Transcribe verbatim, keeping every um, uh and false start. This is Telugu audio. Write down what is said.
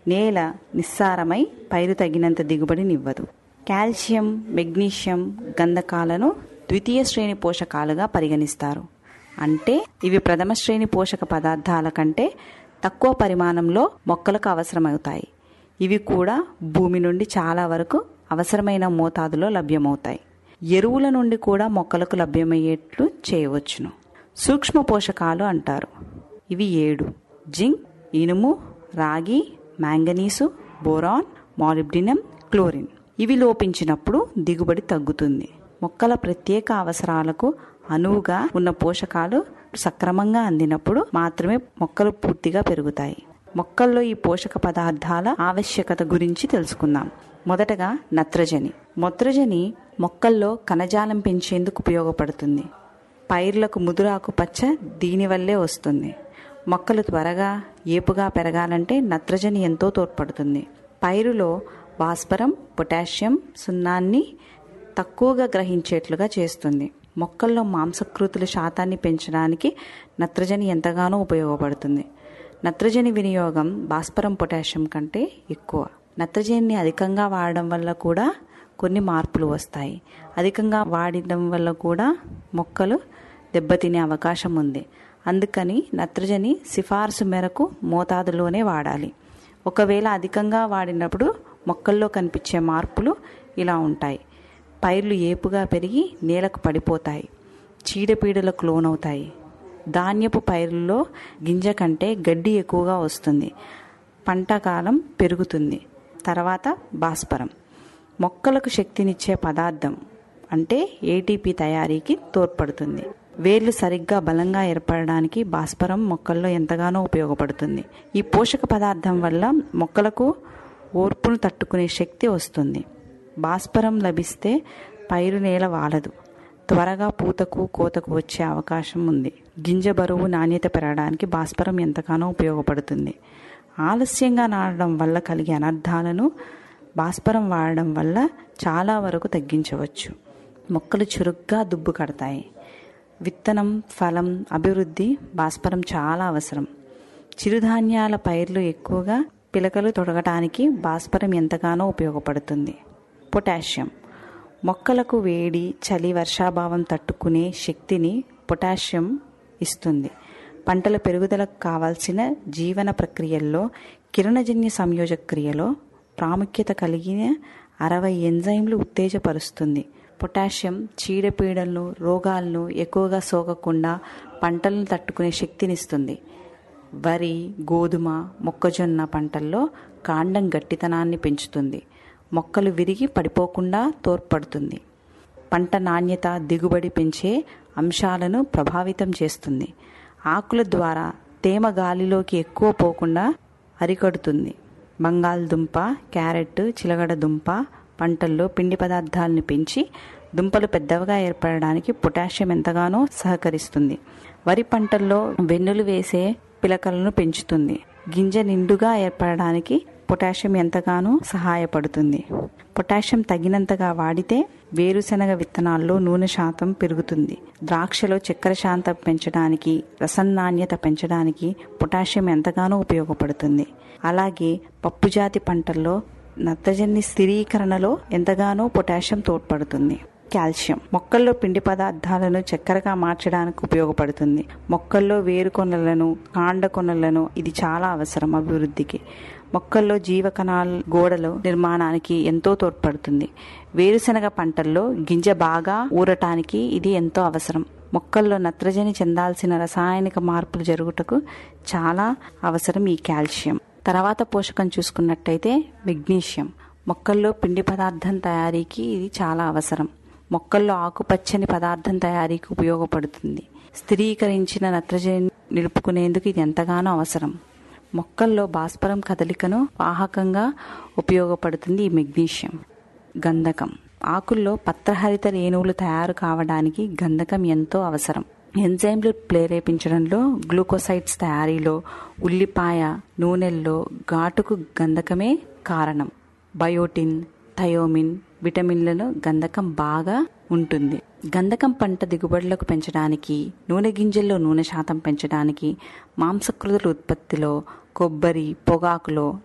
నేల నిస్సారమై పైరు తగినంత దిగుబడినివ్వదు. కాల్షియం, మెగ్నీషియం, గంధకాలను ద్వితీయ శ్రేణి పోషకాలుగా పరిగణిస్తారు. అంటే ఇవి ప్రథమ శ్రేణి పోషక పదార్థాల కంటే తక్కువ పరిమాణంలో మొక్కలకు అవసరమవుతాయి. ఇవి కూడా భూమి నుండి చాలా వరకు అవసరమైన మోతాదులో లభ్యమవుతాయి. ఎరువుల నుండి కూడా మొక్కలకు లభ్యమయ్యేట్లు చేయవచ్చును. సూక్ష్మ పోషకాలు అంటారు. ఇవి ఏడు: జింక్, ఇనుము, రాగి, మ్యాంగనీసు, బోరాన్, మాలిబ్డినం, క్లోరిన్. ఇవి లోపించినప్పుడు దిగుబడి తగ్గుతుంది. మొక్కల ప్రత్యేక అవసరాలకు అనువుగా ఉన్న పోషకాలు సక్రమంగా అందినప్పుడు మాత్రమే మొక్కలు పూర్తిగా పెరుగుతాయి. మొక్కల్లో ఈ పోషక పదార్థాల ఆవశ్యకత గురించి తెలుసుకుందాం. మొదటగా నత్రజని. నత్రజని మొక్కల్లో కణజాలం పెంచేందుకు ఉపయోగపడుతుంది. పైర్లకు ముదురాకు పచ్చ దీనివల్లే వస్తుంది. మొక్కలు త్వరగా ఏపుగా పెరగాలంటే నత్రజని ఎంతో తోడ్పడుతుంది. పైరులో భాస్వరం, పొటాషియం సున్నాన్ని తక్కువగా గ్రహించేట్లుగా చేస్తుంది. మొక్కల్లో మాంసకృతుల శాతాన్ని పెంచడానికి నత్రజని ఎంతగానో ఉపయోగపడుతుంది. నత్రజని వినియోగం భాస్వరం, పొటాషియం కంటే ఎక్కువ. నత్రజనిని అధికంగా వాడడం వల్ల కూడా కొన్ని మార్పులు వస్తాయి. అధికంగా వాడడం వల్ల కూడా మొక్కలు దెబ్బతినే అవకాశం ఉంది. అందుకని నత్రజని సిఫార్సు మేరకు మోతాదులోనే వాడాలి. ఒకవేళ అధికంగా వాడినప్పుడు మొక్కల్లో కనిపించే మార్పులు ఇలా ఉంటాయి. పైర్లు ఏపుగా పెరిగి నేలకు పడిపోతాయి. చీడపీడలకు లోనవుతాయి. ధాన్యపు పైర్లలో గింజ కంటే గడ్డి ఎక్కువగా వస్తుంది. పంట కాలం పెరుగుతుంది. తర్వాత భాస్వరం మొక్కలకు శక్తినిచ్చే పదార్థం, అంటే ఏటీపీ తయారీకి తోడ్పడుతుంది. వేర్లు సరిగ్గా బలంగా ఏర్పడడానికి భాస్వరం మొక్కల్లో ఎంతగానో ఉపయోగపడుతుంది. ఈ పోషక పదార్థం వల్ల మొక్కలకు ఓర్పును తట్టుకునే శక్తి వస్తుంది. భాస్వరం లభిస్తే పైరు నేల వాలదు. త్వరగా పూతకు కోతకు వచ్చే అవకాశం ఉంది. గింజ బరువు, నాణ్యత పెరగడానికి భాస్వరం ఎంతగానో ఉపయోగపడుతుంది. ఆలస్యంగా నాటడం వల్ల కలిగే అనర్థాలను భాస్వరం వాడడం వల్ల చాలా వరకు తగ్గించవచ్చు. మొక్కలు చురుగ్గా దుబ్బు కడతాయి. విత్తనం, ఫలం అభివృద్ధి భాస్వరం చాలా అవసరం. చిరుధాన్యాల పైర్లు ఎక్కువగా పిలకలు తొడగటానికి భాస్వరం ఎంతగానో ఉపయోగపడుతుంది. పొటాషియం మొక్కలకు వేడి, చలి, వర్షాభావం తట్టుకునే శక్తిని పొటాషియం ఇస్తుంది. పంటల పెరుగుదలకు కావాల్సిన జీవన ప్రక్రియల్లో కిరణజన్య సంయోజక క్రియలో ప్రాముఖ్యత కలిగిన అరవై ఎంజైమ్లు ఉత్తేజపరుస్తుంది. పొటాషియం చీడపీడలను, రోగాలను ఎక్కువగా సోకకుండా పంటలను తట్టుకునే శక్తినిస్తుంది. వరి, గోధుమ, మొక్కజొన్న పంటల్లో కాండం గట్టితనాన్ని పెంచుతుంది. మొక్కలు విరిగి పడిపోకుండా తోడ్పడుతుంది. పంట నాణ్యత, దిగుబడి పెంచే అంశాలను ప్రభావితం చేస్తుంది. ఆకుల ద్వారా తేమ గాలిలోకి ఎక్కువ పోకుండా అరికడుతుంది. బంగాళదుంప, క్యారెట్, చిలగడ దుంప పంటల్లో పిండి పదార్థాలను పెంచి దుంపలు పెద్దవిగా ఏర్పడడానికి పొటాషియం ఎంతగానో సహకరిస్తుంది. వరి పంటల్లో వెన్నులు వేసే పిలకలను పెంచుతుంది. గింజ నిండుగా ఏర్పడడానికి పొటాషియం ఎంతగానో సహాయపడుతుంది. పొటాషియం తగినంతగా వాడితే వేరుశనగ విత్తనాల్లో నూనె శాతం పెరుగుతుంది. ద్రాక్షలో చక్కెర శాతం పెంచడానికి, రసం నాణ్యత పెంచడానికి పొటాషియం ఎంతగానో ఉపయోగపడుతుంది. అలాగే పప్పుజాతి పంటల్లో నత్రజని స్థిరీకరణలో ఎంతగానో పొటాషియం తోడ్పడుతుంది. కాల్షియం మొక్కల్లో పిండి పదార్థాలను చక్కెరగా మార్చడానికి ఉపయోగపడుతుంది. మొక్కల్లో వేరు కొనలను, కాండ కొనలను ఇది చాలా అవసరం అభివృద్ధికి. మొక్కల్లో జీవకణాల గోడల నిర్మాణానికి ఎంతో తోడ్పడుతుంది. వేరుశనగ పంటల్లో గింజ బాగా ఊరటానికి ఇది ఎంతో అవసరం. మొక్కల్లో నత్రజని చెందాల్సిన రసాయనిక మార్పులు జరుగుటకు చాలా అవసరం ఈ కాల్షియం. తర్వాత పోషకం చూసుకున్నట్టయితే మెగ్నీషియం మొక్కల్లో పిండి పదార్థం తయారీకి ఇది చాలా అవసరం. మొక్కల్లో ఆకుపచ్చని పదార్థం తయారీకి ఉపయోగపడుతుంది. స్థిరీకరించిన నత్రజని నిలుపుకునేందుకు ఇది ఎంతగానో అవసరం. మొక్కల్లో భాస్వరం కదలికను వాహకంగా ఉపయోగపడుతుంది ఈ మెగ్నీషియం. గంధకం ఆకుల్లో పత్రహరిత రేణువులు తయారు కావడానికి గంధకం ఎంతో అవసరం. ఎంజైమ్లు ప్రేరేపించడంలో, గ్లూకోసైడ్స్ తయారీలో, ఉల్లిపాయ నూనెల్లో ఘాటుకు గంధకమే కారణం. బయోటిన్, థయోమిన్ విటమిన్లలో గంధకం బాగా ఉంటుంది. గంధకం పంట దిగుబడులకు పెంచడానికి, నూనె గింజల్లో నూనె శాతం పెంచడానికి, మాంసకృతుల ఉత్పత్తిలో, కొబ్బరి, పొగాకులో